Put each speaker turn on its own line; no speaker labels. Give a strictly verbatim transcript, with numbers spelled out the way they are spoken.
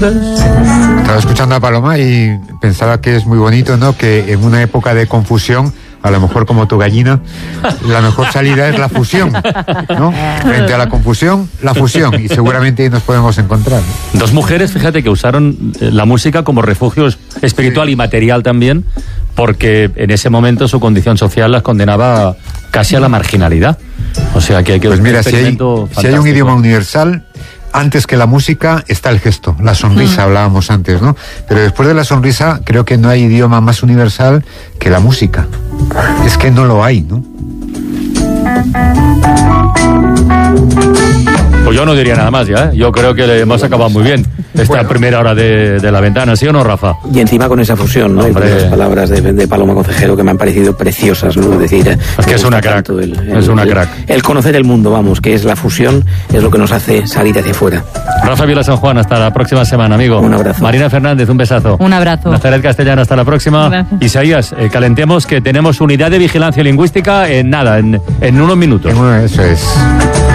grandes.
Estaba escuchando a Paloma y pensaba que es muy bonito, ¿no? Que en una época de confusión, a lo mejor como tu gallina, la mejor salida es la fusión, ¿no? Frente a la confusión, la fusión, y seguramente ahí nos podemos encontrar, ¿no?
Dos mujeres, fíjate, que usaron la música como refugio espiritual y material también, porque en ese momento su condición social las condenaba casi a la marginalidad. O sea que hay que...
Pues mira, si hay, si hay un idioma universal, antes que la música está el gesto, la sonrisa, mm. hablábamos antes, ¿no? Pero después de la sonrisa, creo que no hay idioma más universal que la música. Es que no lo hay, ¿no?
Pues yo no diría nada más ya, ¿eh? Yo creo que le hemos acabado muy bien esta bueno. primera hora de, de la ventana, ¿sí o no, Rafa?
Y encima con esa fusión, ¿no? Y con las palabras de, de Paloma Concejero que me han parecido preciosas, ¿no? Es decir,
es que es una crack, el, el, es una crack.
El, el conocer el mundo, vamos, que es la fusión, es lo que nos hace salir hacia afuera.
Rafa Vila San Juan, hasta la próxima semana, amigo.
Un abrazo.
Marina Fernández, un besazo.
Un abrazo.
Nazaret Castellano, hasta la próxima.
Gracias.
Isaías, eh, calentemos que tenemos unidad de vigilancia lingüística en nada, en, en unos minutos.
Eso es.